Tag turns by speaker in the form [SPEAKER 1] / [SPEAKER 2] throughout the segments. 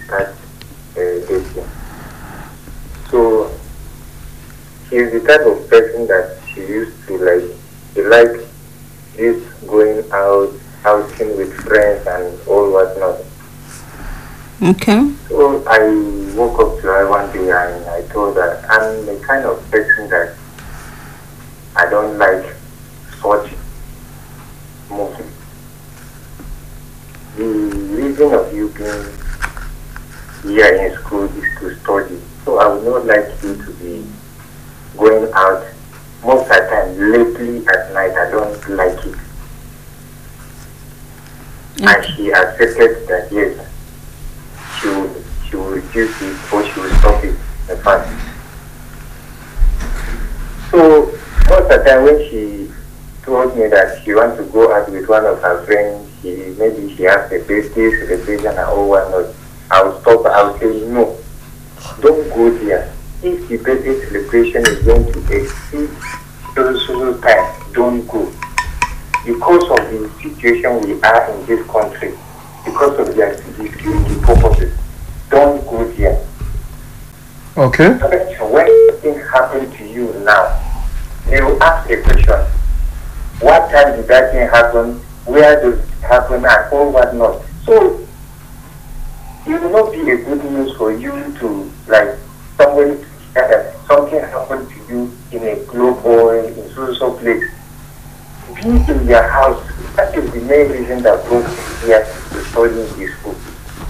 [SPEAKER 1] start dating. So she's the type of person that she used to like. She like this going out, outing with friends and all whatnot.
[SPEAKER 2] Okay.
[SPEAKER 1] So I woke up to her one day and I told her I'm the kind of person that I don't like such movie. The reason of you being here in school is to study. So I would not like you to be going out most of the time lately at night. I don't like it. And she accepted that yes, she will reduce it or she will stop it in fact. So most of the time when she told me that she wants to go out with one of her friends, maybe she has a birthday celebration and all whatnot, I'll stop her. I'll say no, don't go there. If the birthday celebration is going to exceed so time, don't go. Because of the situation we are in this country, because of the security purposes, don't go there.
[SPEAKER 3] Okay.
[SPEAKER 1] When something happens to you now, they will ask a question. What time did that thing happen? Where does it happen? And all what not. So it will not be a good news for you to like somebody something happened to you in a club or in so place. Be in your house. That is the main reason that brought me here to study in this school.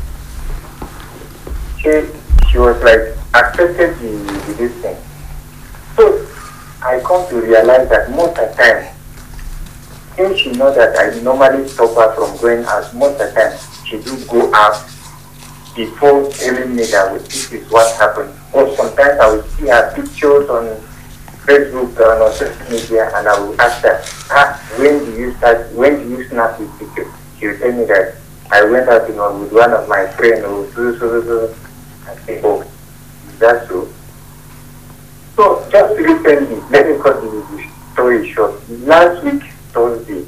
[SPEAKER 1] She was like accepted this thing. So I come to realize that most of the time, since she knows that I normally stop her from going out, most of the time she do go out before telling me that this is what happened. Or sometimes I will see her pictures on Facebook or on social media and I will ask her, when do you snap this picture? She will tell me that I went out with one of my friends or so. I say, oh, is that so? So just recently, let me cut the story short. Last week, Thursday,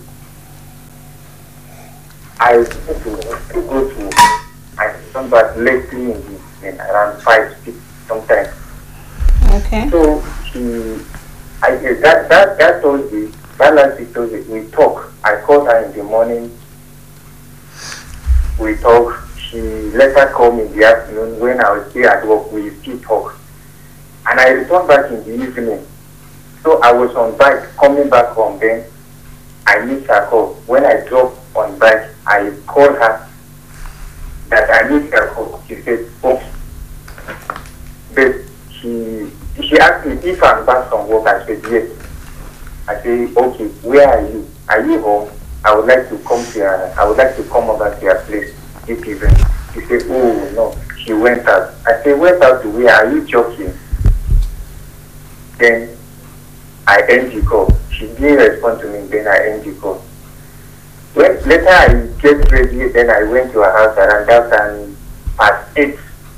[SPEAKER 1] I went to go to I come back lately in around 5, 6 sometimes.
[SPEAKER 2] Okay.
[SPEAKER 1] So that Thursday, that last week Thursday, we talk. I called her in the morning. We talk. She later called me in the afternoon when I was still at work. We still talk. And I returned back in the evening. So I was on bike coming back home. Then I missed her call. When I dropped on bike, I called her that I missed her call. She said, oh. But she asked me if I'm back from work. I said yes. I said, okay, where are you? Are you home? I would like to come over to your place this evening. She said, oh no, she went out. I said, went out to where? Are you joking? Then I end the call. She didn't respond to me, then I end the call. When later I get ready, then I went to her house around that time past 8.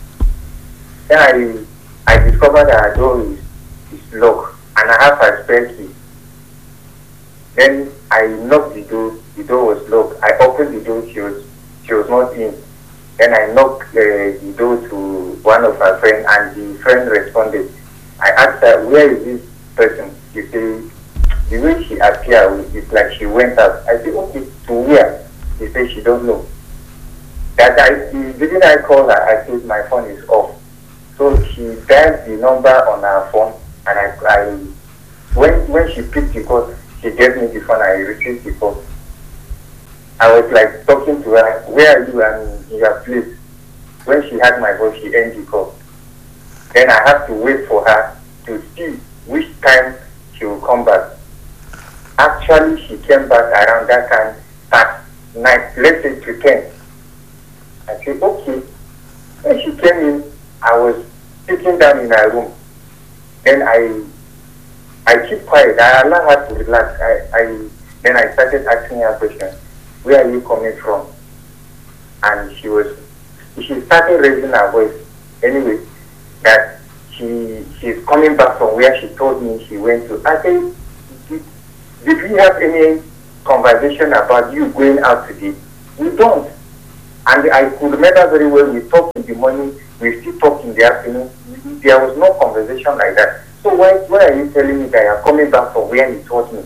[SPEAKER 1] Then I discovered that her door is locked and I have her spare key. Then I knocked the door was locked. I opened the door, she was not in. Then I knocked the door to one of her friends and the friend responded. I asked her, where is this person? She said, the way she appeared, it's like she went out. I said, okay, to where? She said she don't know. Didn't I call her? I said, my phone is off. So she dialed the number on her phone and when she picked the call, she gave me the phone, I received the call. I was like talking to her, where are you and in your place? When she had my voice, she ended the call. Then I have to wait for her to see which time she will come back. Actually, she came back around that time, at night, let's say to 10. I said, okay. When she came in, I was sitting down in her room. Then I keep quiet. I allow her to relax. Then I started asking her questions. Where are you coming from? And she started raising her voice. Anyway, that she's coming back from where she told me she went to. I said, did we have any conversation about you going out today? We don't. And I could remember very well, we talked in the morning, we still talked in the afternoon. There was no conversation like that. So why are you telling me that you're coming back from where you taught me?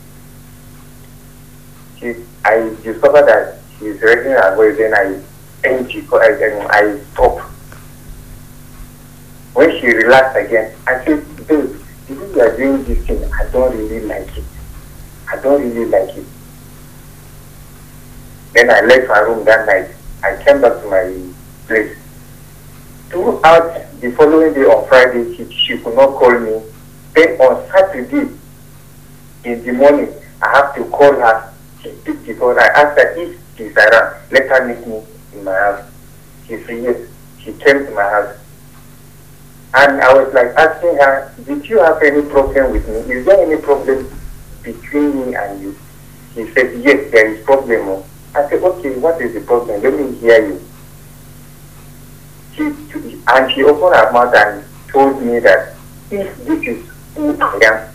[SPEAKER 1] I discovered that she's raising her voice, then I stopped. When she relaxed again, I said, babe, if you are doing this thing, I don't really like it. I don't really like it. Then I left her room that night. I came back to my place. Throughout the following day on Friday, she could not call me. Then on Saturday, in the morning, I have to call her. She picked the phone. I asked her if she's around. Let her meet me in my house. She said yes. She came to my house. And I was like asking her, did you have any problem with me? Is there any problem between me and you? She said, yes, there is problem. I said, okay, what is the problem? Let me hear you. She opened her mouth and told me that if this is who I am,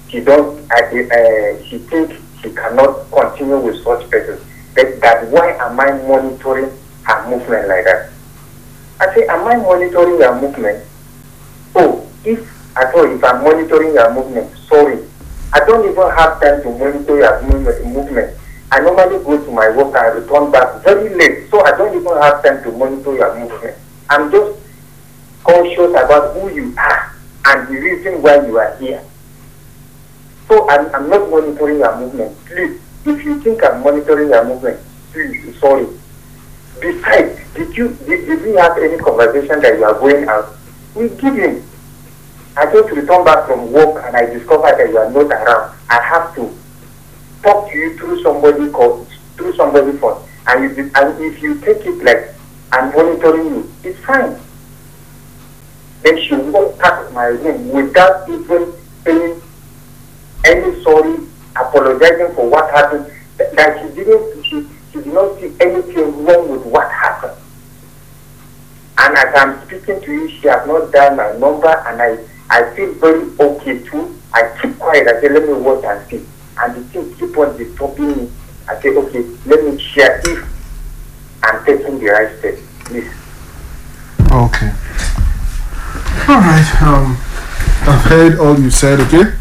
[SPEAKER 1] she thinks she cannot continue with such person. That why am I monitoring her movement like that? I say, am I monitoring your movement? Oh, if I'm monitoring your movement, sorry. I don't even have time to monitor your movement. I normally go to my work and return back very late, so I don't even have time to monitor your movement. I'm just conscious about who you are and the reason why you are here. So I'm not monitoring your movement. Please, if you think I'm monitoring your movement, please, sorry. Besides, did we have any conversation that you are going out? We didn't. I just returned back from work and I discovered that you are not around. I have to talk to you through somebody's phone. And if you take it like I'm monitoring you, it's fine. Then she walked past my room without even saying any sorry, apologizing for what happened. That she did not see anything wrong with what happened. And as I'm speaking to you, she has not dialed my number, and I feel very okay too. I keep quiet. I say, let me watch and see. And the thing keep on disturbing me. I say, okay, let me share if I'm taking the right step, please.
[SPEAKER 3] Okay. Alright, I've heard all you said, okay?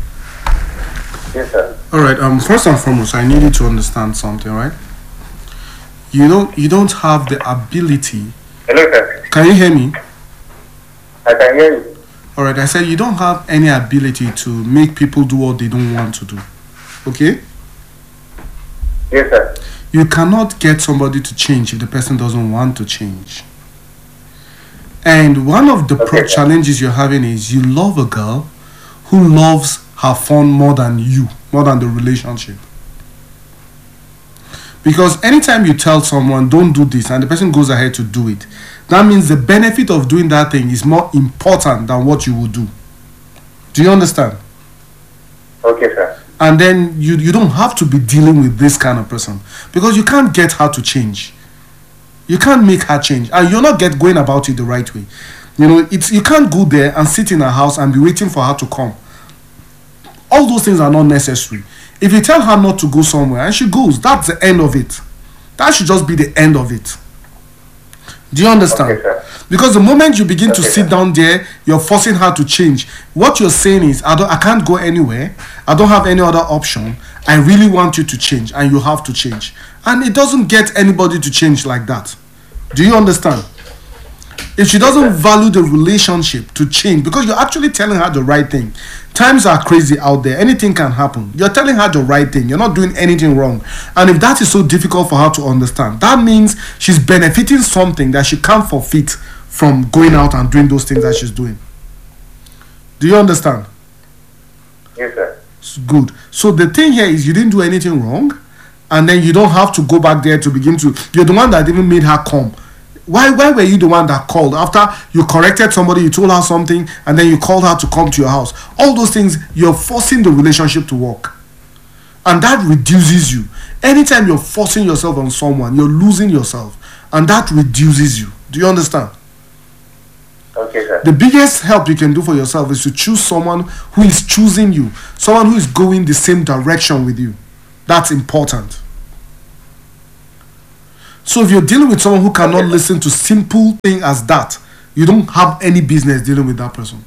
[SPEAKER 1] Yes, sir.
[SPEAKER 3] Alright, first and foremost, I need you to understand something, right? You don't have the ability.
[SPEAKER 1] Hello, sir.
[SPEAKER 3] Can you hear me?
[SPEAKER 1] I can hear you.
[SPEAKER 3] Alright, I said you don't have any ability to make people do what they don't want to do. Okay?
[SPEAKER 1] Yes, sir.
[SPEAKER 3] You cannot get somebody to change if the person doesn't want to change. And one of the challenges you're having is you love a girl who loves her fun more than you, more than the relationship. Because anytime you tell someone, don't do this, and the person goes ahead to do it, that means the benefit of doing that thing is more important than what you will do. Do you understand?
[SPEAKER 1] Okay, sir.
[SPEAKER 3] And then you don't have to be dealing with this kind of person because you can't get her to change. You can't make her change, and you're not going about it the right way. You can't go there and sit in her house and be waiting for her to come. All those things are not necessary. If you tell her not to go somewhere and she goes, that's the end of it. That should just be the end of it. Do you understand?
[SPEAKER 1] Okay, sir.
[SPEAKER 3] Because the moment you begin to sit down there, you're forcing her to change. What you're saying is, I can't go anywhere. I don't have any other option. I really want you to change, and you have to change. And it doesn't get anybody to change like that. Do you understand? If she doesn't value the relationship to change, because you're actually telling her the right thing. Times are crazy out there. Anything can happen. You're telling her the right thing. You're not doing anything wrong. And if that is so difficult for her to understand, that means she's benefiting something that she can't forfeit from going out and doing those things that she's doing. Do you understand?
[SPEAKER 1] Yes, sir.
[SPEAKER 3] Good. So the thing here is you didn't do anything wrong, and then you don't have to go back there to begin to. You're the one that even made her come. Why were you the one that called? After you corrected somebody, you told her something, and then you called her to come to your house. All those things, you're forcing the relationship to work. And that reduces you. Anytime you're forcing yourself on someone, you're losing yourself. And that reduces you. Do you understand?
[SPEAKER 1] Okay, sir.
[SPEAKER 3] The biggest help you can do for yourself is to choose someone who is choosing you. Someone who is going the same direction with you. That's important. So if you're dealing with someone who cannot listen to simple thing as that, you don't have any business dealing with that person.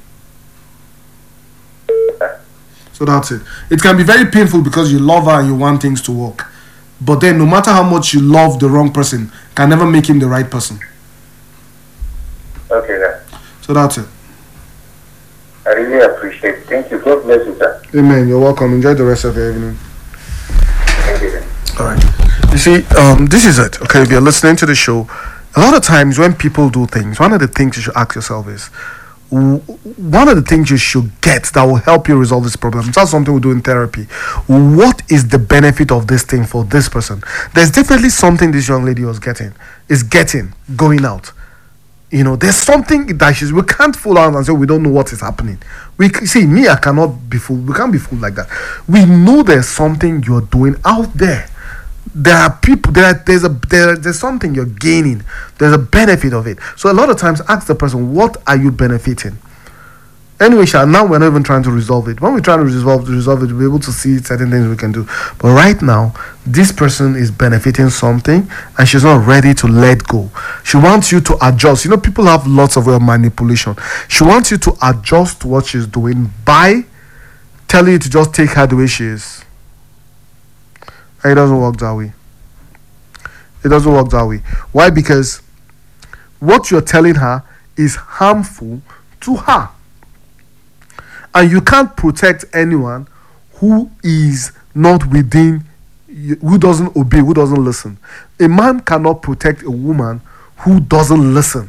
[SPEAKER 3] So that's it. It can be very painful because you love her and you want things to work. But then no matter how much you love the wrong person, can never make him the right person.
[SPEAKER 1] Okay, then.
[SPEAKER 3] So that's it.
[SPEAKER 1] I really appreciate it. Thank you. God bless you, sir.
[SPEAKER 3] Amen. You're welcome. Enjoy the rest of your evening.
[SPEAKER 1] Thank you, then.
[SPEAKER 3] All right. You see, this is it. Okay, if you're listening to the show, a lot of times when people do things, one of the things you should ask yourself is, one of the things you should get that will help you resolve this problem. That's something we do in therapy. What is the benefit of this thing for this person? There's definitely something this young lady is getting going out. You know, there's something that we can't fool out and say we don't know what is happening. We see, me, I cannot be fooled. We can't be fooled like that. We know there's something you're doing out there. There are people. There's something you're gaining. There's a benefit of it. So a lot of times, ask the person, what are you benefiting? Anyway, now we're not even trying to resolve it. When we're trying to resolve it, we'll be able to see certain things we can do. But right now, this person is benefiting something and she's not ready to let go. She wants you to adjust. You know, people have lots of way of manipulation. She wants you to adjust what she's doing by telling you to just take her the way she is. And it doesn't work that way. It doesn't work that way. Why? Because what you're telling her is harmful to her. And you can't protect anyone who is not within, who doesn't obey, who doesn't listen. A man cannot protect a woman who doesn't listen.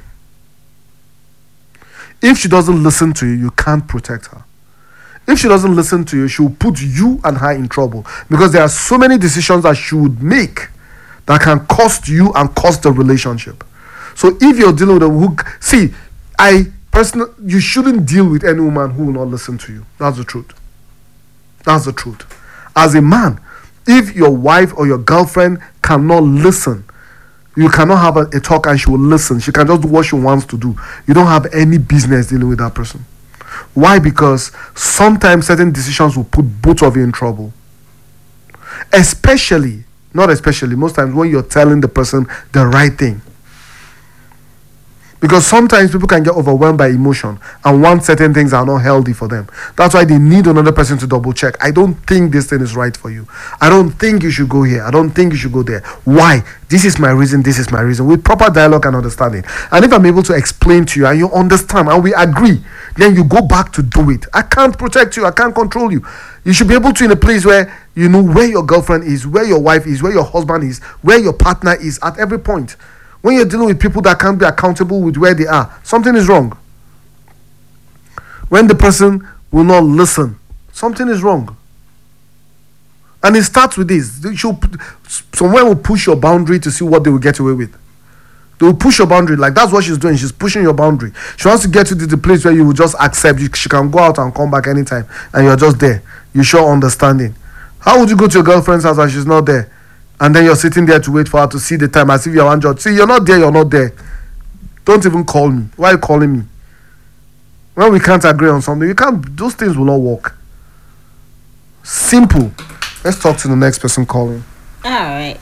[SPEAKER 3] If she doesn't listen to you, you can't protect her. If she doesn't listen to you, she will put you and her in trouble. Because there are so many decisions that she would make that can cost you and cost the relationship. So if you're dealing with a hook, you shouldn't deal with any woman who will not listen to you. That's the truth. That's the truth. As a man, if your wife or your girlfriend cannot listen, you cannot have a talk and she will listen. She can just do what she wants to do. You don't have any business dealing with that person. Why? Because sometimes certain decisions will put both of you in trouble. Most times when you're telling the person the right thing. Because sometimes people can get overwhelmed by emotion and want certain things are not healthy for them. That's why they need another person to double check. I don't think this thing is right for you. I don't think you should go here. I don't think you should go there. Why? This is my reason. This is my reason. With proper dialogue and understanding. And if I'm able to explain to you and you understand and we agree, then you go back to do it. I can't protect you. I can't control you. You should be able to, in a place where you know where your girlfriend is, where your wife is, where your husband is, where your partner is at every point. When you're dealing with people that can't be accountable with where they are, something is wrong. When the person will not listen, something is wrong. And it starts with this. Someone will push your boundary to see what they will get away with. They will push your boundary. Like that's what she's doing. She's pushing your boundary. She wants to get you to the place where you will just accept. She can go out and come back anytime. And you're just there. You show understanding. How would you go to your girlfriend's house and she's not there? And then you're sitting there to wait for her to see the time as if you're one judge. See, you're not there, you're not there. Don't even call me. Why are you calling me? When we can't agree on something, those things will not work. Simple. Let's talk to the next person calling.
[SPEAKER 2] Alright.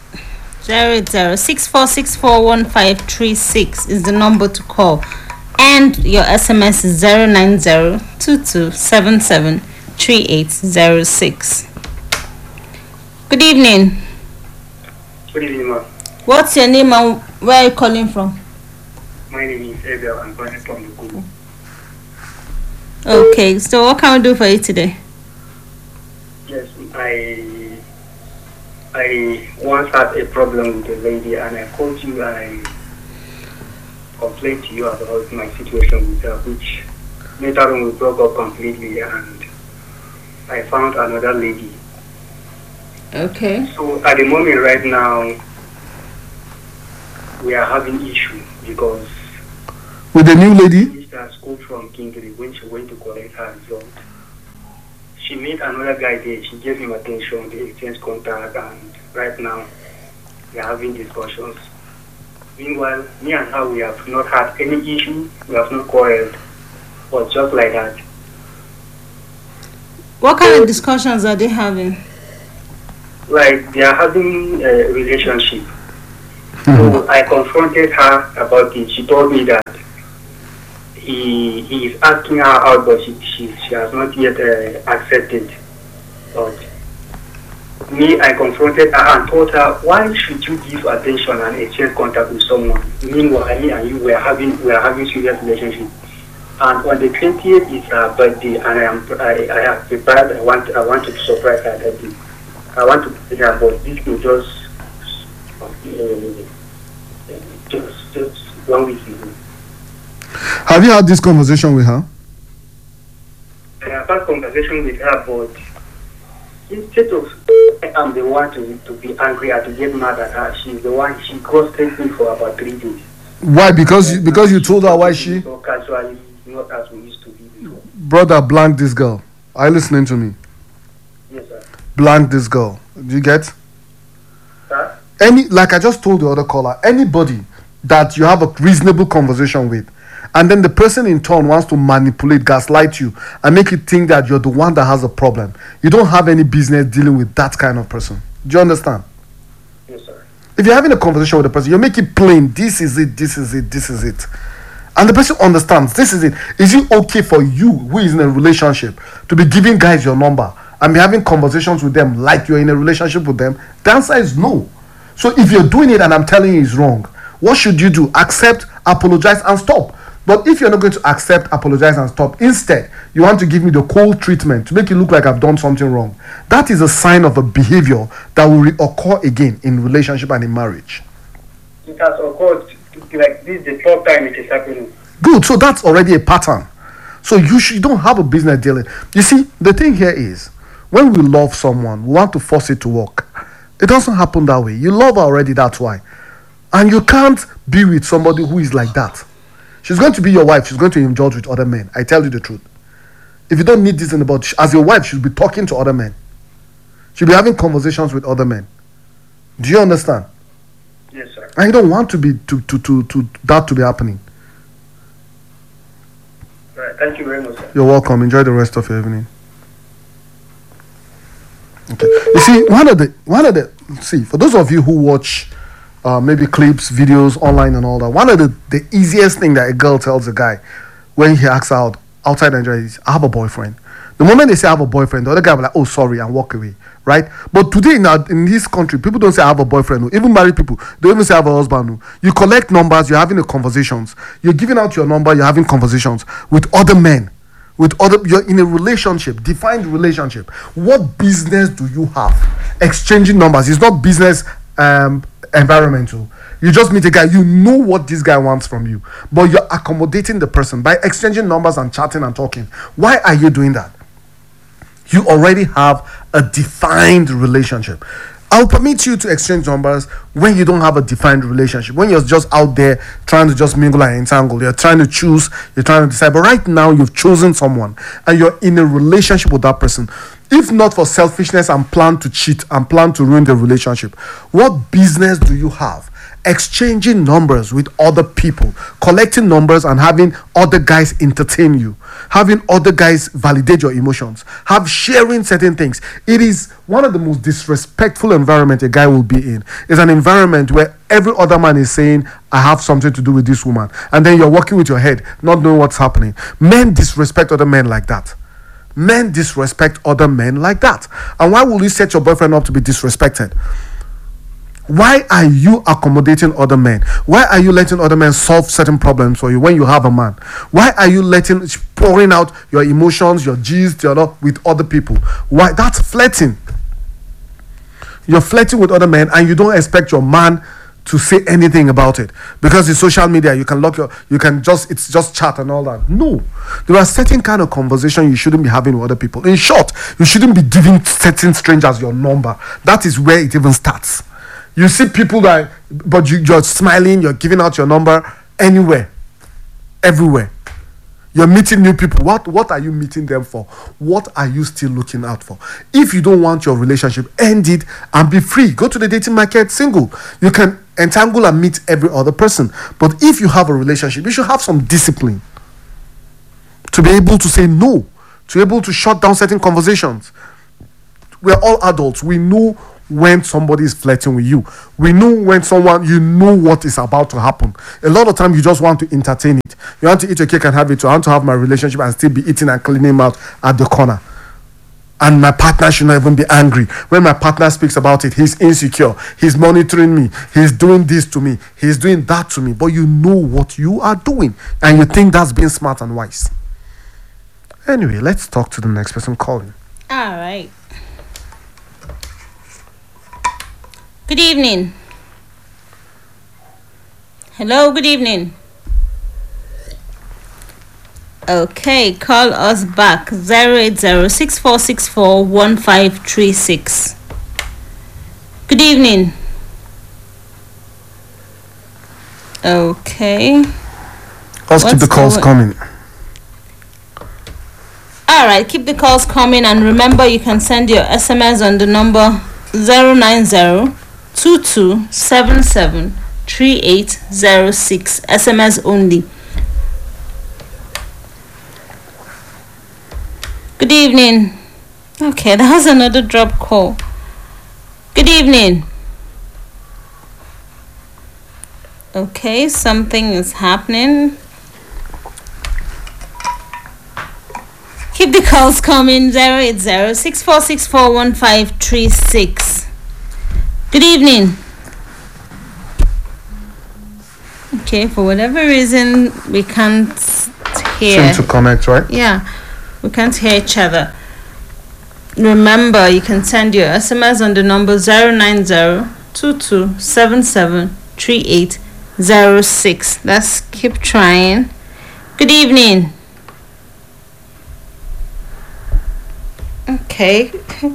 [SPEAKER 2] 0064641536 is the number to call. And your SMS is 09022773806. Good evening.
[SPEAKER 4] Good evening, ma'am.
[SPEAKER 2] What's your name and where are you calling from?
[SPEAKER 4] My name is Abel. I'm calling from Lukubu.
[SPEAKER 2] Okay, so what can we do for you today?
[SPEAKER 4] Yes, I once had a problem with a lady and I called you and I complained to you about my situation with her, which later on we broke up completely and I found another lady.
[SPEAKER 2] Okay.
[SPEAKER 4] So at the moment right now, we are having issue because
[SPEAKER 3] with the new lady?
[SPEAKER 4] She finished her school from Kingsley when she went to collect her result. She met another guy there. She gave him attention. They exchanged contact, and right now we are having discussions. Meanwhile, me and her, we have not had any issue. We have not quarreled, but just like that.
[SPEAKER 2] What kind of discussions are they having?
[SPEAKER 4] Like they are having a relationship. So I confronted her about it. She told me that he is asking her out, but she has not yet accepted. But me, I confronted her and told her, why should you give attention and exchange contact with someone? Meanwhile, me and you we are having serious relationship. And on the 20th is her birthday, and I have prepared. I want to surprise her that day. I want to tell her, but this will just 1 week ago.
[SPEAKER 3] Have you had this conversation with her?
[SPEAKER 4] I have had conversation with her, but instead of I'm the one to be angry or to get mad at her, she's the one. She ghosted me for about 3 days.
[SPEAKER 3] Why? Because you told her why she?
[SPEAKER 4] So casually, not as we used to be before.
[SPEAKER 3] Brother, blank this girl. Are you listening to me?
[SPEAKER 4] Yes, sir.
[SPEAKER 3] Blank this girl. Do you get?
[SPEAKER 4] Sir?
[SPEAKER 3] Like I just told the other caller, anybody that you have a reasonable conversation with, and then the person in turn wants to manipulate, gaslight you, and make you think that you're the one that has a problem, you don't have any business dealing with that kind of person. Do you understand?
[SPEAKER 4] Yes, sir.
[SPEAKER 3] If you're having a conversation with a person, you make it plain, this is it, this is it, this is it. And the person understands, this is it. Is it okay for you, who is in a relationship, to be giving guys your number and be having conversations with them like you're in a relationship with them? The answer is no. So if you're doing it and I'm telling you it's wrong, what should you do? Accept, apologize, and stop. But if you're not going to accept, apologize, and stop, instead, you want to give me the cold treatment to make it look like I've done something wrong, that is a sign of a behavior that will occur again in relationship and in marriage.
[SPEAKER 4] It has occurred, like this is the third time it is happening.
[SPEAKER 3] Good, so that's already a pattern. So you don't have a business dealing. You see, the thing here is, when we love someone, we want to force it to work. It doesn't happen that way. You love her already, that's why. And you can't be with somebody who is like that. She's going to be your wife. She's going to indulge with other men. I tell you the truth. If you don't need this in the body, as your wife, she'll be talking to other men. She'll be having conversations with other men. Do you understand?
[SPEAKER 4] Yes, sir.
[SPEAKER 3] And you don't want to be that to be happening.
[SPEAKER 4] All right. Thank you very much, sir.
[SPEAKER 3] You're welcome. Enjoy the rest of your evening. Okay. You see, for those of you who watch maybe clips, videos online and all that, one of the easiest thing that a girl tells a guy when he asks out outside Nigeria is, I have a boyfriend. The moment they say I have a boyfriend, the other guy will be like, oh, sorry, and walk away, right? But today in this country, people don't say I have a boyfriend. Even married people, they don't even say I have a husband. You collect numbers, you're having conversations. You're giving out your number, you're having conversations with other men. You're in a relationship, defined relationship. What business do you have exchanging numbers? It's not business environmental. You just meet a guy, you know what this guy wants from you, but you're accommodating the person by exchanging numbers and chatting and talking. Why are you doing that? You already have a defined relationship. I'll permit you to exchange numbers when you don't have a defined relationship, when you're just out there trying to just mingle and entangle. You're trying to choose, you're trying to decide, but right now you've chosen someone and you're in a relationship with that person. If not for selfishness and plan to cheat and plan to ruin the relationship, what business do you have exchanging numbers with other people, collecting numbers and having other guys entertain you, having other guys validate your emotions, sharing certain things? It is one of the most disrespectful environment a guy will be in. It's an environment where every other man is saying, I have something to do with this woman, and then you're walking with your head not knowing what's happening. Men disrespect other men like that. Men disrespect other men like that. And why will you set your boyfriend up to be disrespected? Why are you accommodating other men? Why are you letting other men solve certain problems for you when you have a man? Why are you pouring out your emotions, your gist, with other people? Why? That's flirting. You're flirting with other men and you don't expect your man to say anything about it, because in social media it's just chat and all that. No, there are certain kind of conversation you shouldn't be having with other people. In short, you shouldn't be giving certain strangers your number. That is where it even starts. You see people but you're smiling, you're giving out your number anywhere, everywhere. You're meeting new people. What are you meeting them for? What are you still looking out for? If you don't want your relationship, end it and be free. Go to the dating market single. You can entangle and meet every other person. But if you have a relationship, you should have some discipline to be able to say no, to be able to shut down certain conversations. We're all adults. We know when somebody is flirting with you. We know when someone, you know what is about to happen. A lot of time you just want to entertain it. You want to eat your cake and have it. So I want to have my relationship and still be eating and cleaning out at the corner. And my partner should not even be angry. When my partner speaks about it, he's insecure. He's monitoring me. He's doing this to me. He's doing that to me. But you know what you are doing. And you think that's being smart and wise. Anyway, let's talk to the next person calling.
[SPEAKER 2] All right. Good evening. Hello, good evening. Okay, call us back 080-6464-1536. Good evening. Okay.
[SPEAKER 3] Let's keep the calls coming.
[SPEAKER 2] All right, keep the calls coming, and remember you can send your SMS on the number 090-2277-3806. SMS only. Good evening. Okay, that was another drop call. Good evening. Okay, something is happening. Keep the calls coming. 080-6464-1536. Good evening. Okay, for whatever reason we can't hear.
[SPEAKER 3] Seem to connect, right?
[SPEAKER 2] Yeah. We can't hear each other. Remember, you can send your SMS on the number 090-2277-3806. Let's keep trying. Good evening. Okay.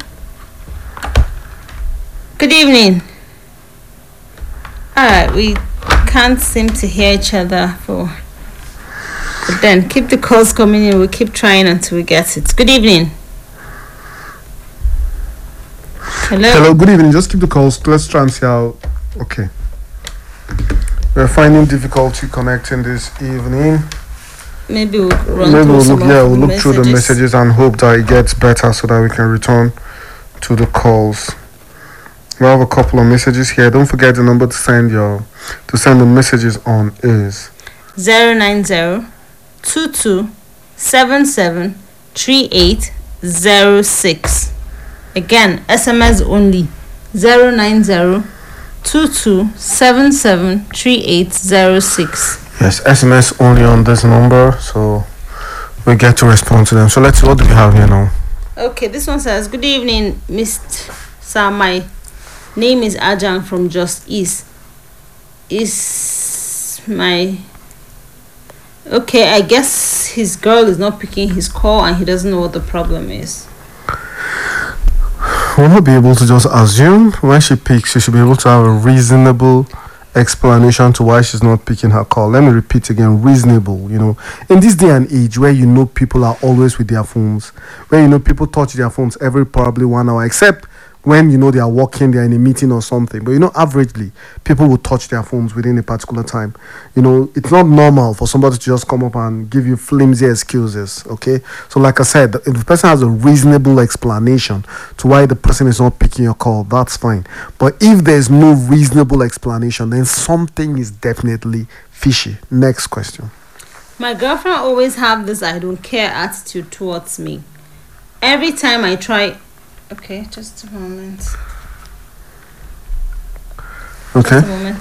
[SPEAKER 2] Good evening. Alright, we can't seem to hear each other for... But then keep the calls coming in. We'll keep trying until we get it. Good evening. Hello.
[SPEAKER 3] Hello, good evening. Just keep the calls. Let's try and see how. Okay. We're finding difficulty connecting this evening.
[SPEAKER 2] Maybe we'll run
[SPEAKER 3] Maybe
[SPEAKER 2] through
[SPEAKER 3] we'll
[SPEAKER 2] some
[SPEAKER 3] look,
[SPEAKER 2] of
[SPEAKER 3] we'll
[SPEAKER 2] the
[SPEAKER 3] look through the messages and hope that it gets better so that we can return to the calls. We have a couple of messages here. Don't forget the number to send the messages on is
[SPEAKER 2] 090-2277-3806. Again, SMS only 090-2277-3806.
[SPEAKER 3] yes, SMS only on this number, so we get to respond to them. So let's see, what do we have here now?
[SPEAKER 2] Okay, this one says, good evening, Mr. Sir. My name is Ajang from Just East. Is my... Okay, I guess his girl is not picking his call and he doesn't know what the problem is.
[SPEAKER 3] We'll not be able to just assume. When she picks, she should be able to have a reasonable explanation to why she's not picking her call. Let me repeat again, reasonable. You know, in this day and age where you know people are always with their phones, where you know people touch their phones every probably 1 hour, except when you know they are working, they are in a meeting or something. But you know, averagely, people will touch their phones within a particular time. You know, it's not normal for somebody to just come up and give you flimsy excuses, okay? So like I said, if the person has a reasonable explanation to why the person is not picking your call, that's fine. But if there's no reasonable explanation, then something is definitely fishy. Next question.
[SPEAKER 2] My girlfriend always have this I don't care attitude towards me. Every time I try... Okay, just a moment.
[SPEAKER 3] Okay.
[SPEAKER 2] Just a moment.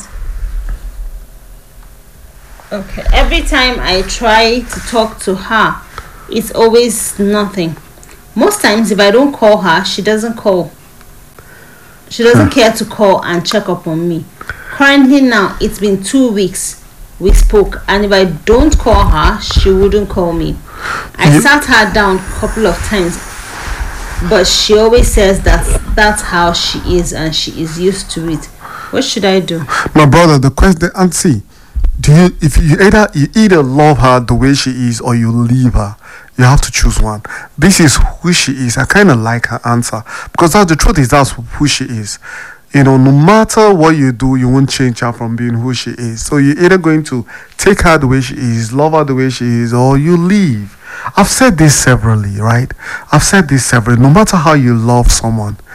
[SPEAKER 2] Okay, every time I try to talk to her, it's always nothing. Most times, if I don't call her, she doesn't call. She doesn't care to call and check up on me. Currently now, it's been 2 weeks we spoke, and if I don't call her, she wouldn't call me. I sat her down a couple of times, but she always says that that's how she is and she is used to it. What should I do?
[SPEAKER 3] My brother, the question, and see, if you either love her the way she is or you leave her, you have to choose one. This is who she is. I kind of like her answer because the truth is that's who she is. You know, no matter what you do, you won't change her from being who she is. So you're either going to take her the way she is, love her the way she is, or you leave. I've said this severally, right? I've said this severally. No matter how you love someone,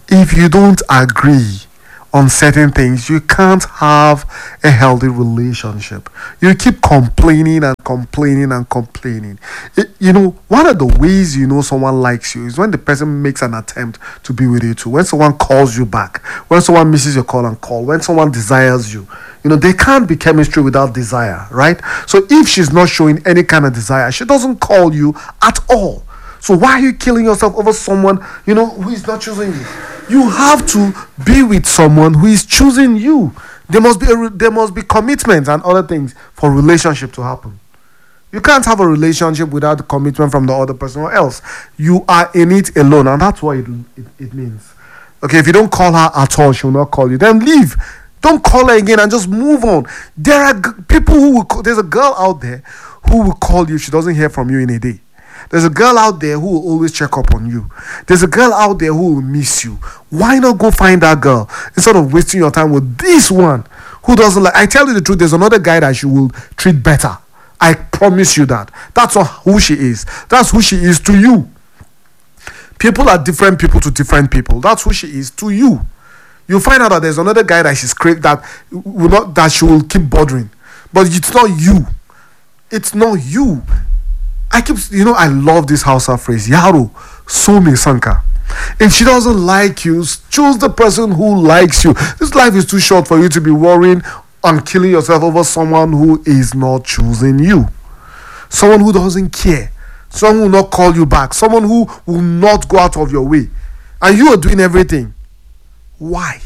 [SPEAKER 3] if you don't agree on certain things, you can't have a healthy relationship. You keep complaining and complaining and complaining. One of the ways you know someone likes you is when the person makes an attempt to be with you too. When someone calls you back, when someone misses your call and call, when someone desires you. There can't be chemistry without desire, right? So if she's not showing any kind of desire, she doesn't call you at all. So why are you killing yourself over someone, who is not choosing you? You have to be with someone who is choosing you. There must be commitment and other things for relationship to happen. You can't have a relationship without commitment from the other person or else. You are in it alone, and that's what it means. Okay, if you don't call her at all, she will not call you. Then leave. Don't call her again and just move on. There are people who will there's a girl out there who will call you if she doesn't hear from you in a day. There's a girl out there who will always check up on you. There's a girl out there who will miss you. Why not go find that girl instead of wasting your time with this one who doesn't like? I tell you the truth, there's another guy that she will treat better. I promise you that. That's not who she is. That's who she is to you. People are different people to different people. That's who she is to you. You'll find out that there's another guy that she's craved that she will keep bothering. But it's not you. It's not you. I love this Hausa phrase, Yaro, so me sanka. If she doesn't like you, choose the person who likes you. This life is too short for you to be worrying and killing yourself over someone who is not choosing you. Someone who doesn't care. Someone who will not call you back. Someone who will not go out of your way. And you are doing everything. Why?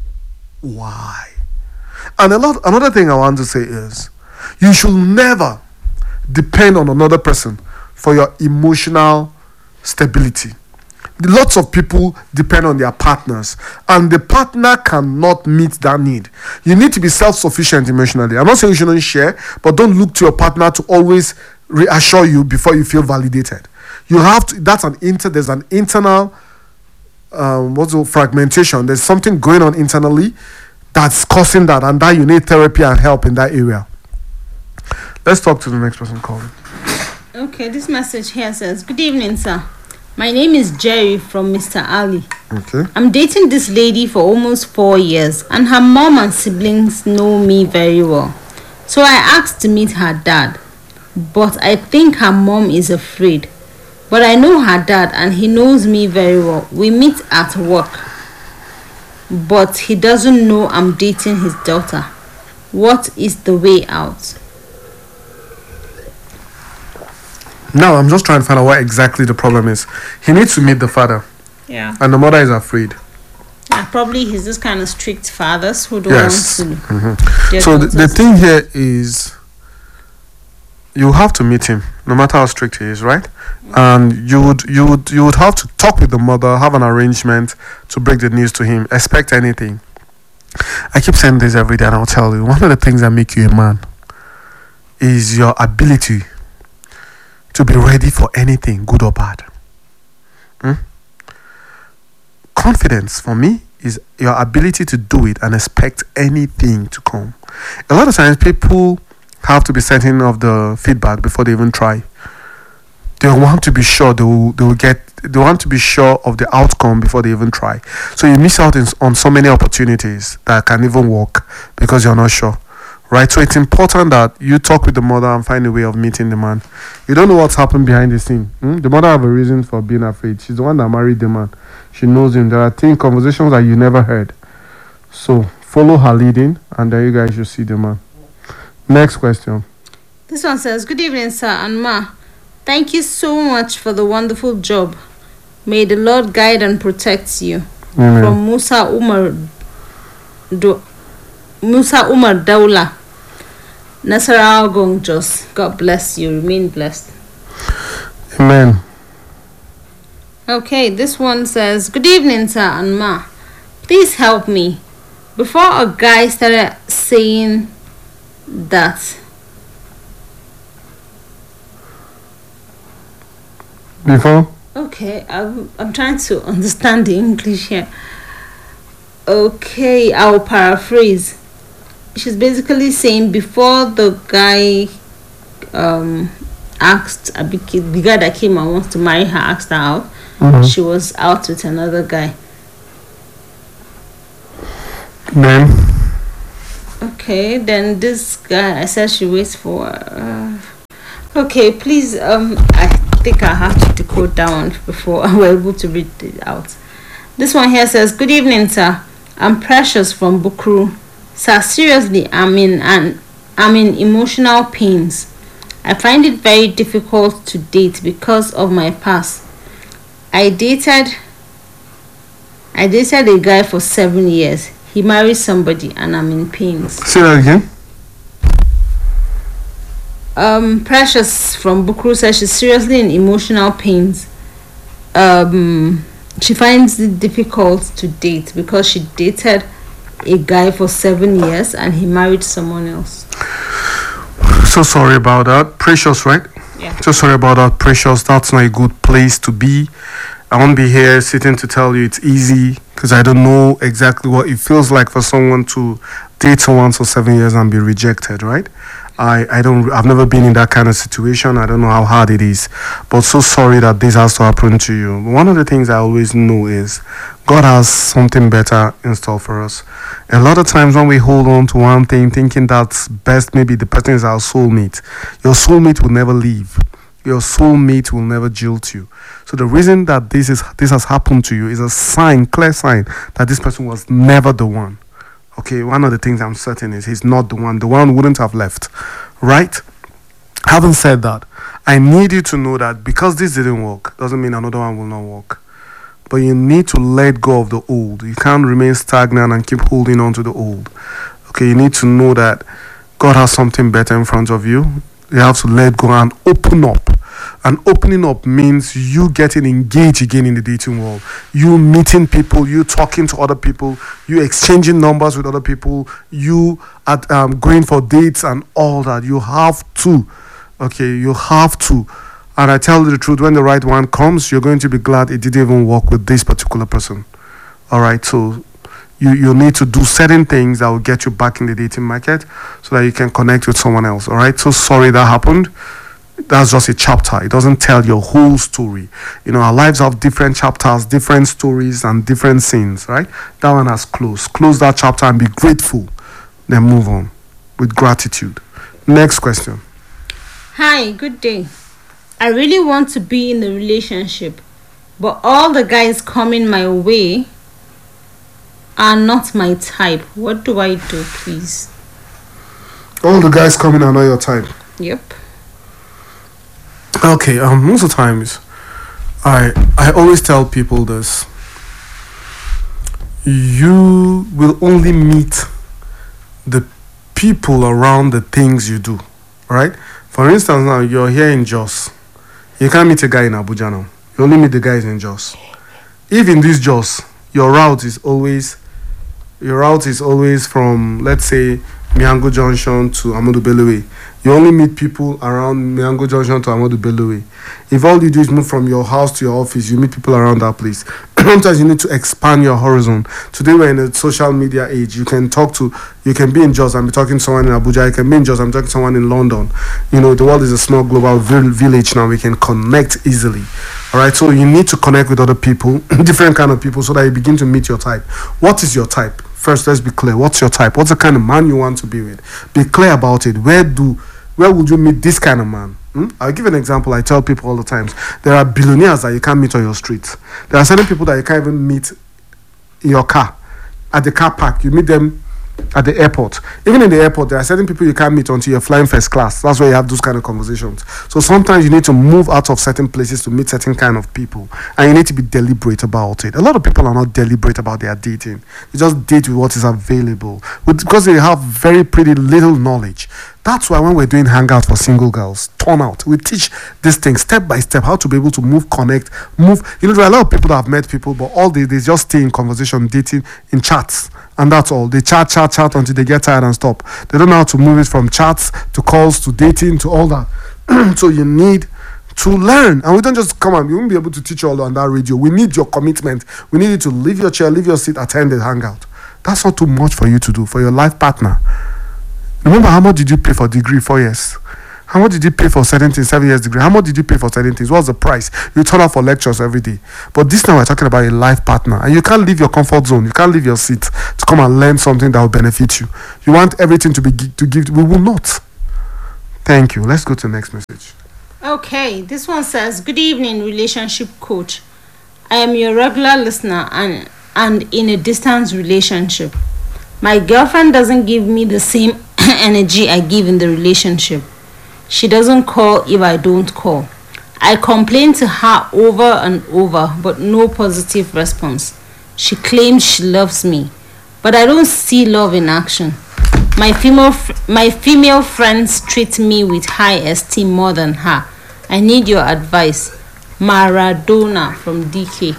[SPEAKER 3] And another thing I want to say is, you should never depend on another person for your emotional stability. Lots of people depend on their partners, and the partner cannot meet that need. You need to be self-sufficient emotionally. I'm not saying you shouldn't share, but don't look to your partner to always reassure you before you feel validated. You have to. There's an internal fragmentation. There's something going on internally that's causing that, and that you need therapy and help in that area. Let's talk to the next person calling.
[SPEAKER 2] Okay, this message here says, "Good evening, sir. My name is Jerry from Mr. Ali.
[SPEAKER 3] Okay.
[SPEAKER 2] I'm dating this lady for almost 4 years, and her mom and siblings know me very well. So I asked to meet her dad, but I think her mom is afraid. But I know her dad, and he knows me very well. We meet at work, but he doesn't know I'm dating his daughter. What is the way out?"
[SPEAKER 3] Now, I'm just trying to find out what exactly the problem is. He needs to meet the father.
[SPEAKER 2] Yeah.
[SPEAKER 3] And the mother is afraid.
[SPEAKER 2] Yeah, probably he's this kind of strict fathers who don't
[SPEAKER 3] Yes.
[SPEAKER 2] want to.
[SPEAKER 3] Mm-hmm. So the thing here is, you have to meet him, no matter how strict he is, right? And you would have to talk with the mother, have an arrangement to break the news to him. Expect anything. I keep saying this every day, and I'll tell you, one of the things that make you a man is your ability to be ready for anything, good or bad. Confidence, for me, is your ability to do it and expect anything to come. A lot of times, people have to be certain of the feedback before they even try. They want to be sure they want to be sure of the outcome before they even try. So you miss out on so many opportunities that can even work because you're not sure. Right, so it's important that you talk with the mother and find a way of meeting the man. You don't know what's happened behind the scene. The mother have a reason for being afraid. She's the one that married the man. She knows him. There are conversations that you never heard. So follow her leading, and then you guys should see the man. Next question.
[SPEAKER 2] This one says, "Good evening, sir and ma. Thank you so much for the wonderful job. May the Lord guide and protect you."
[SPEAKER 3] Amen.
[SPEAKER 2] From Musa Umar Daula, Nasarawa Gongjos. God bless you. Remain blessed.
[SPEAKER 3] Amen.
[SPEAKER 2] Okay, this one says, "Good evening, sir and ma. Please help me. Before a guy started saying that..."
[SPEAKER 3] Before?
[SPEAKER 2] Okay, I'm trying to understand the English here. Okay, I'll paraphrase. She's basically saying before the guy asked the guy that came and wants to marry her asked her out, she was out with another guy.
[SPEAKER 3] Then
[SPEAKER 2] Okay, then this guy, I said she waits for. Okay, please. I think I have to decode that one before we're able to read it out. This one here says, "Good evening, sir. I'm Precious from Bukuru. Sir, seriously, I'm in emotional pains. I find it very difficult to date because of my past. I dated a guy for 7 years. He married somebody and I'm in pains."
[SPEAKER 3] say that again.
[SPEAKER 2] Precious from Bukuru says she's seriously in emotional pains. She finds it difficult to date because she dated a guy for 7 years and he married someone else.
[SPEAKER 3] So sorry about that, Precious, right?
[SPEAKER 2] Yeah.
[SPEAKER 3] So sorry about that, Precious. That's not a good place to be. I won't be here sitting to tell you it's easy because I don't know exactly what it feels like for someone to date someone for 7 years and be rejected, right? I've never been in that kind of situation. I don't know how hard it is, but so sorry that this has to happen to you. One of the things I always know is God has something better in store for us. A lot of times when we hold on to one thing thinking that's best, maybe the person is our soulmate, your soulmate will never leave. Your soulmate will never jilt you. So the reason that this has happened to you is a sign, clear sign, that this person was never the one. Okay, one of the things I'm certain is he's not the one. The one wouldn't have left, right? Having said that, I need you to know that because this didn't work, doesn't mean another one will not work. But you need to let go of the old. You can't remain stagnant and keep holding on to the old. Okay, you need to know that God has something better in front of you. You have to let go and open up. And opening up means you getting engaged again in the dating world. You meeting people, you talking to other people, you exchanging numbers with other people, you at going for dates and all that. You have to. Okay, you have to. And I tell you the truth, when the right one comes, you're going to be glad it didn't even work with this particular person. All right, so you need to do certain things that will get you back in the dating market so that you can connect with someone else. All right, so sorry that happened. That's just a chapter. It doesn't tell your whole story. You know, our lives have different chapters, different stories, and different scenes, right? That one has closed. Close that chapter and be grateful. Then move on with gratitude. Next question.
[SPEAKER 2] Hi, good day. I really want to be in a relationship, but all the guys coming my way are not my type. What do I do, please?
[SPEAKER 3] All the guys coming are not your type.
[SPEAKER 2] Yep.
[SPEAKER 3] Okay, most of the times, I always tell people this. You will only meet the people around the things you do, right? For instance, now you're here in Jos. You can't meet a guy in Abuja now. You only meet the guys in Jos. If in this Jos, your route is always from, let's say, Miango Junction to Amadou Bello Way. You only meet people around Miango Junction to Amadou Bello Way. If all you do is move from your house to your office, you meet people around that place. Sometimes you need to expand your horizon. Today we're in a social media age. You can be in Jos and be talking to someone in Abuja. You can be in Jos and be talking to someone in London. You know, the world is a small global village now. We can connect easily. All right, so you need to connect with other people, different kind of people, so that you begin to meet your type. What is your type? First, let's be clear. What's your type? What's the kind of man you want to be with? Be clear about it. Where would you meet this kind of man? I'll give an example. I tell people all the time. There are billionaires that you can't meet on your street. There are certain people that you can't even meet in your car. At the car park, you meet them at the airport. Even in the airport, there are certain people you can't meet until you're flying first class. That's where you have those kind of conversations. So sometimes you need to move out of certain places to meet certain kind of people. And you need to be deliberate about it. A lot of people are not deliberate about their dating. They just date with what is available. Because they have very pretty little knowledge. That's why when we're doing hangouts for single girls, turn out, we teach this thing step by step, how to be able to move, connect, move. You know, there are a lot of people that have met people, but all they just stay in conversation, dating, in chats. And that's all. They chat until they get tired and stop. They don't know how to move it from chats to calls to dating to all that. So you need to learn. And we don't just come and we won't be able to teach you all on that radio. We need your commitment. We need you to leave your chair, leave your seat, attend the hangout. That's not too much for you to do, for your life partner. Remember, how much did you pay for degree? 4 years. How much did you pay for certain things? 7 years degree. How much did you pay for certain things? What's the price? You turn up for lectures every day. But this time we're talking about a life partner, and you can't leave your comfort zone. You can't leave your seat to come and learn something that will benefit you. You want everything to give. We will not. Thank you. Let's go to the next message.
[SPEAKER 2] Okay, this one says, "Good evening, relationship coach. I am your regular listener and in a distance relationship. My girlfriend doesn't give me the same energy I give in the relationship. She doesn't call if I don't call. I complain to her over and over, but no positive response. She claims she loves me, but I don't see love in action. My female friends treat me with high esteem more than her. I need your advice. Maradona from DK."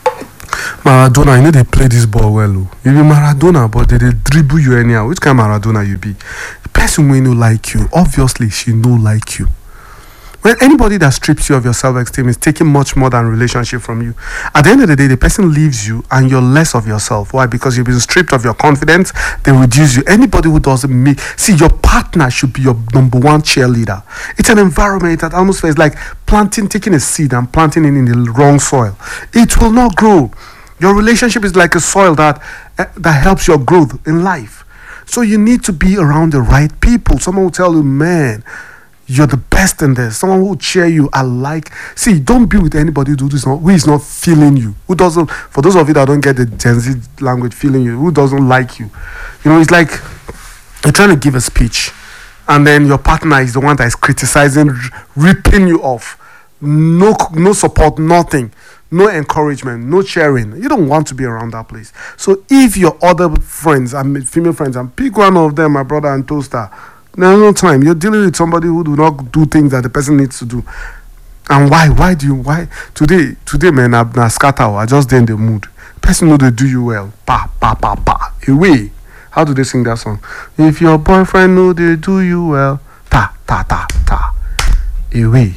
[SPEAKER 3] Maradona, you know they play this ball well. You be Maradona, but they dribble you anyhow. Which kind of Maradona you be? The person will no like you. Obviously, she no like you. Well, anybody that strips you of your self-esteem is taking much more than relationship from you. At the end of the day, the person leaves you and you're less of yourself. Why? Because you've been stripped of your confidence. They reduce you. Anybody who doesn't make... See, your partner should be your number one cheerleader. It's an environment that almost feels like taking a seed and planting it in the wrong soil. It will not grow. Your relationship is like a soil that helps your growth in life. So you need to be around the right people. Someone will tell you, man, you're the best in this. Someone who will cheer you. See, don't be with anybody who is not feeling you. Who doesn't, for those of you that don't get the Gen Z language, feeling you, who doesn't like you. You know, it's like you're trying to give a speech and then your partner is the one that is criticizing, ripping you off. No support, nothing. No encouragement, no cheering. You don't want to be around that place. So if your other friends, female friends, and pick one of them, my brother and toaster, there's no time. You're dealing with somebody who do not do things that the person needs to do. And why today man, I scatter. I just in the mood. Person know they do you well. Pa pa pa pa. Away. How do they sing that song? If your boyfriend know they do you well, ta ta ta ta. Away.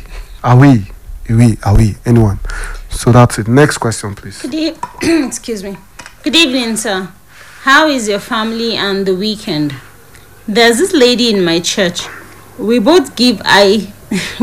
[SPEAKER 3] Anyone? So that's it. Next question, please.
[SPEAKER 2] Excuse me. Good evening, sir. How is your family and the weekend? There's this lady in my church. We both give eye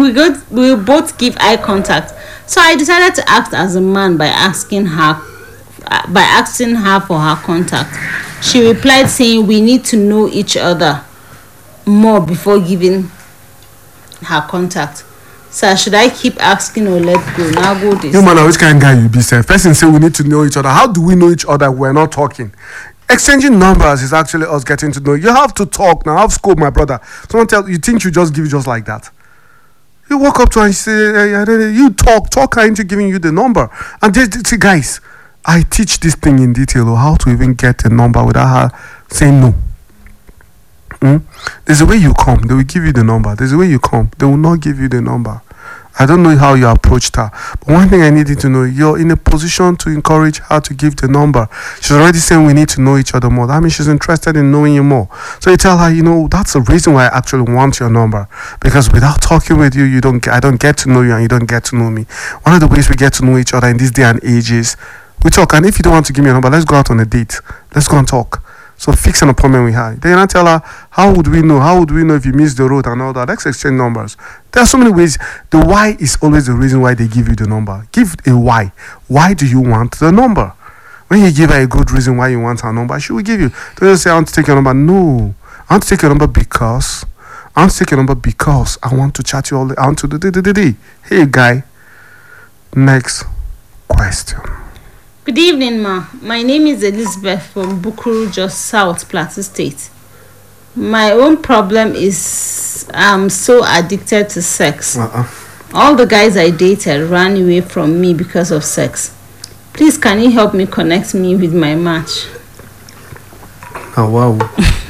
[SPEAKER 2] contact. So I decided to act as a man by asking her for her contact. She replied saying we need to know each other more before giving her contact. Sir, should I keep asking or let go? Now go this.
[SPEAKER 3] You man, which kind of guy you be, sir? Person say we need to know each other. How do we know each other? We're not talking. Exchanging numbers is actually us getting to know. You have to talk now. Have scope, my brother. Someone tell you think you just give it just like that. You walk up to her and say, you talk her into giving you the number. And see, guys, I teach this thing in detail how to even get a number without her saying no. There's a way you come, they will give you the number. There's a way you come, they will not give you the number. I don't know how you approached her, but one thing I need you to know, you're in a position to encourage her to give the number. She's already saying we need to know each other more. That means she's interested in knowing you more. So you tell her, that's the reason why I actually want your number, because without talking with you, I don't get to know you and you don't get to know me. One of the ways we get to know each other in this day and age is we talk, and if you don't want to give me a number, let's go out on a date. Let's go and talk. So fix an appointment with her. Then I tell her, how would we know? How would we know if you miss the road and all that? Let's exchange numbers. There are so many ways. The why is always the reason why they give you the number. Give a why. Why do you want the number? When you give her a good reason why you want her number, she will give you. Don't just say, I want to take your number. No. I want to take your number because I want to chat you all day. I want to do. Hey, guy. Next question.
[SPEAKER 2] Good evening, ma. My name is Elizabeth from Bukuru, just South Plateau State. My own problem is I'm so addicted to sex. All the guys I dated ran away from me because of sex. Please, can you help me connect me with my match?
[SPEAKER 3] Oh, wow.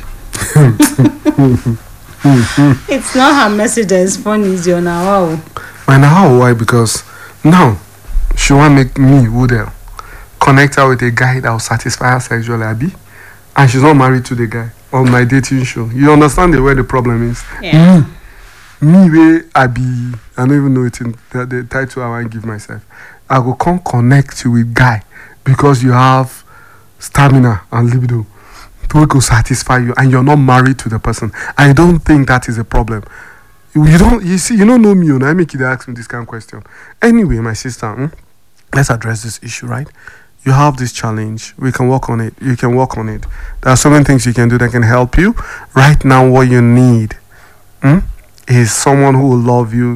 [SPEAKER 2] It's not her message that is funny, it's your now.
[SPEAKER 3] Why? Because now she want to make me Woodell connect her with a guy that will satisfy her sexually, Abby, and she's not married to the guy on my dating show. You understand where the problem is?
[SPEAKER 2] Yeah.
[SPEAKER 3] Me where Abby, I don't even know it in the title I want to give myself. I will come connect you with guy because you have stamina and libido to satisfy you, and you're not married to the person. I don't think that is a problem.
[SPEAKER 5] You don't know me, and I make you ask me this kind of question. Anyway, my sister, let's address this issue, right? You have this challenge. We can work on it. You can work on it. There are so many things you can do that can help you. Right now, what you need is someone who will love you,